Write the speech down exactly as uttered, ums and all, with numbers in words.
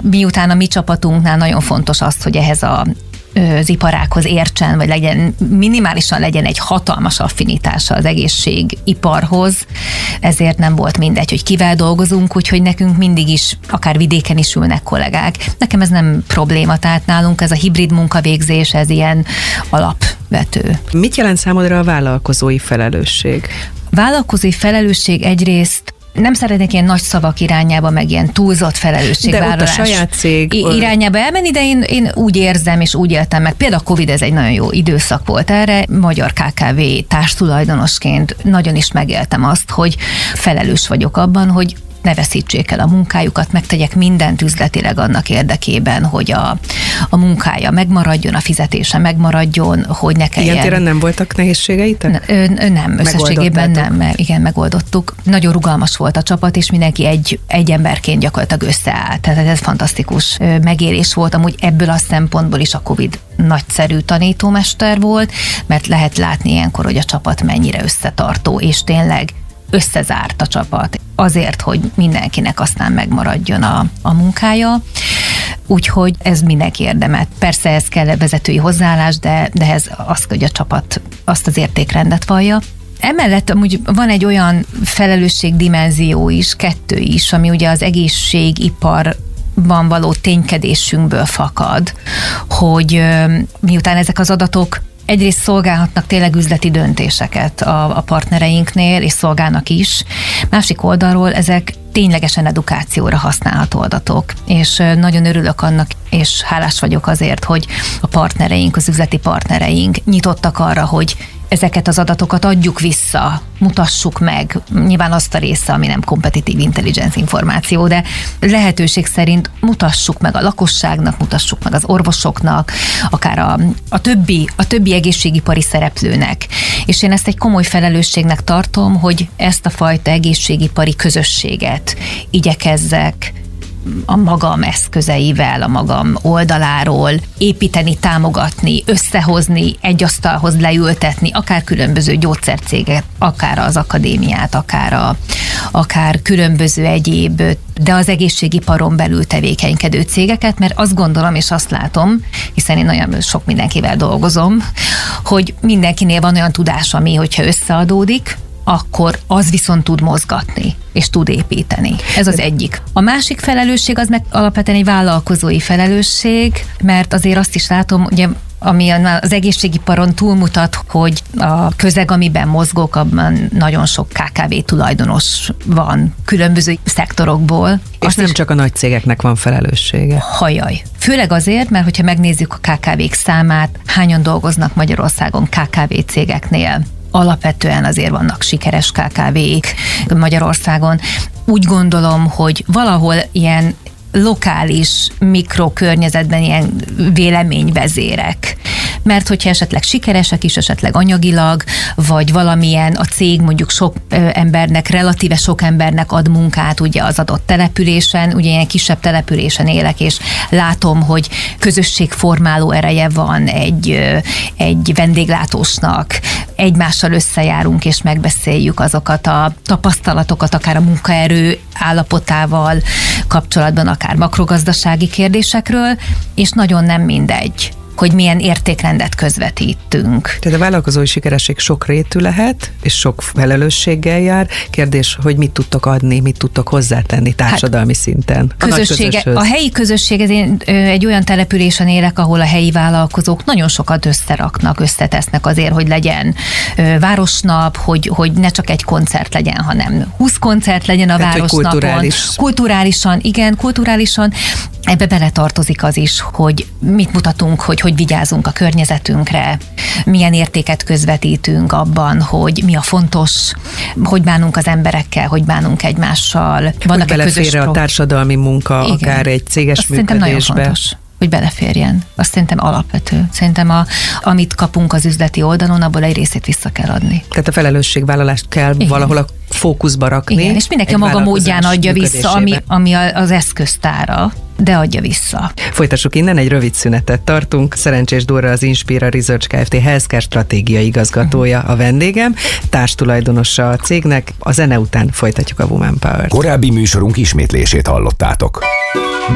miután a mi csapatunknál nagyon fontos az, hogy ehhez a az iparákhoz értsen, vagy legyen, minimálisan legyen egy hatalmas affinitása az egészségiparhoz, ezért nem volt mindegy, hogy kivel dolgozunk, úgyhogy nekünk mindig is, akár vidéken is ülnek kollégák. Nekem ez nem probléma, tehát nálunk ez a hibrid munkavégzés, ez ilyen alapvető. Mit jelent számodra a vállalkozói felelősség? Vállalkozói felelősség egyrészt nem szeretnék ilyen nagy szavak irányába, meg ilyen túlzott felelősségvállalás. De ott a saját cég irányába elmenni, de én, én úgy érzem, és úgy éltem meg. Például a Covid, ez egy nagyon jó időszak volt erre. Magyar ká ká vé társtulajdonosként nagyon is megéltem azt, hogy felelős vagyok abban, hogy ne veszítsék el a munkájukat, megtegyek mindent üzletileg annak érdekében, hogy a, a munkája megmaradjon, a fizetése megmaradjon, hogy ne kelljen. Ilyen téren nem voltak nehézségeitek? N- nem, összességében nem, mert igen, megoldottuk. Nagyon rugalmas volt a csapat, és mindenki egy, egy emberként gyakorlatilag összeállt. Tehát ez fantasztikus megélés volt. Amúgy ebből a szempontból is a Covid nagyszerű tanítómester volt, mert lehet látni ilyenkor, hogy a csapat mennyire összetartó, és tényleg összezárt a csapat azért, hogy mindenkinek aztán megmaradjon a, a munkája. Úgyhogy ez mindenki érdemet. Persze ez kell vezetői hozzáállás, de, de ez az, hogy a csapat azt az értékrendet vallja. Emellett amúgy van egy olyan felelősségdimenzió is, kettő is, ami ugye az egészségipar-ban való ténykedésünkből fakad, hogy miután ezek az adatok egyrészt szolgálhatnak tényleg üzleti döntéseket a, a partnereinknél, és szolgálnak is. Másik oldalról ezek ténylegesen edukációra használható adatok, és nagyon örülök annak, és hálás vagyok azért, hogy a partnereink, az üzleti partnereink nyitottak arra, hogy ezeket az adatokat adjuk vissza, mutassuk meg, nyilván azt a része, ami nem kompetitív intelligens információ, de lehetőség szerint mutassuk meg a lakosságnak, mutassuk meg az orvosoknak, akár a, a, többi, a többi egészségipari szereplőnek. És én ezt egy komoly felelősségnek tartom, hogy ezt a fajta egészségipari közösséget igyekezzek a magam eszközeivel, a magam oldaláról építeni, támogatni, összehozni, egy asztalhoz leültetni, akár különböző gyógyszercéget, akár az akadémiát, akár, a, akár különböző egyéb, de az egészségiparon belül tevékenykedő cégeket, mert azt gondolom és azt látom, hiszen én nagyon sok mindenkivel dolgozom, hogy mindenkinél van olyan tudás, ami, hogyha összeadódik, akkor az viszont tud mozgatni, és tud építeni. Ez az egyik. A másik felelősség az meg alapvetően egy vállalkozói felelősség, mert azért azt is látom, ugye, ami az egészségiparon túlmutat, hogy a közeg, amiben mozgok, abban nagyon sok ká ká vé tulajdonos van, különböző szektorokból. És azt nem is csak a nagy cégeknek van felelőssége. Hajaj. Főleg azért, mert hogyha megnézzük a ká ká vék számát, hányan dolgoznak Magyarországon ká ká vé cégeknél, alapvetően azért vannak sikeres ká ká vék Magyarországon. Úgy gondolom, hogy valahol ilyen lokális mikrokörnyezetben ilyen véleményvezérek. Mert hogyha esetleg sikeresek is, esetleg anyagilag, vagy valamilyen a cég mondjuk sok embernek, relatíve sok embernek ad munkát ugye az adott településen, ugye ilyen kisebb településen élek, és látom, hogy közösségformáló ereje van egy, egy vendéglátósnak, egymással összejárunk és megbeszéljük azokat a tapasztalatokat, akár a munkaerő állapotával kapcsolatban, akár makrogazdasági kérdésekről, és nagyon nem mindegy, hogy milyen értékrendet közvetítünk. Tehát a vállalkozói sikeresség sokrétű lehet, és sok felelősséggel jár. Kérdés, hogy mit tudtok adni, mit tudtok hozzátenni társadalmi hát, szinten. A, közössége, a helyi közösség, ez én egy olyan településen élek, ahol a helyi vállalkozók nagyon sokat összeraknak, összetesznek azért, hogy legyen városnap, hogy, hogy ne csak egy koncert legyen, hanem húsz koncert legyen a hát, városnapon. Kulturális. Kulturálisan, igen, kulturálisan. Ebbe beletartozik az is, hogy mit mutatunk, hogy hogy vigyázunk a környezetünkre, milyen értéket közvetítünk abban, hogy mi a fontos, hogy bánunk az emberekkel, hogy bánunk egymással. Vannak hogy belefér a társadalmi munka, igen, akár egy céges azt működésbe. Nagyon fontos, hogy beleférjen. Azt szerintem alapvető. Szerintem a, amit kapunk az üzleti oldalon, abból egy részét vissza kell adni. Tehát a felelősségvállalást kell igen. valahol a fókuszba rakni. Igen, és mindenki a maga módján adja vissza, ami, ami az eszköztára, de adja vissza. Folytassuk innen, egy rövid szünetet tartunk. Szerencsés Dóra, az Inspira Research Kft. Healthcare stratégiai igazgatója a vendégem, társtulajdonosa a cégnek. A zene után folytatjuk a Woman Power-t. Korábbi műsorunk ismétlését hallottátok.